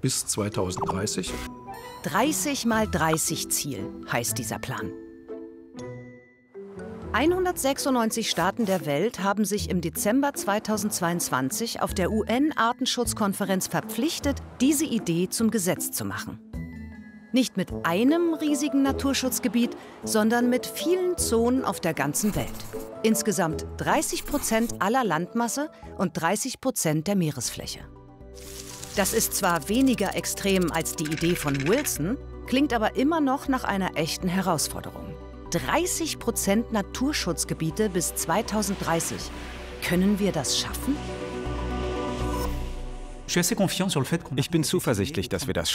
bis 2030. 30 mal 30 Ziel heißt dieser Plan. 196 Staaten der Welt haben sich im Dezember 2022 auf der UN-Artenschutzkonferenz verpflichtet, diese Idee zum Gesetz zu machen. Nicht mit einem riesigen Naturschutzgebiet, sondern mit vielen Zonen auf der ganzen Welt. Insgesamt 30% aller Landmasse und 30% der Meeresfläche. Das ist zwar weniger extrem als die Idee von Wilson, klingt aber immer noch nach einer echten Herausforderung. 30% Naturschutzgebiete bis 2030. Können wir das schaffen? Ich bin zuversichtlich, dass wir das schaffen.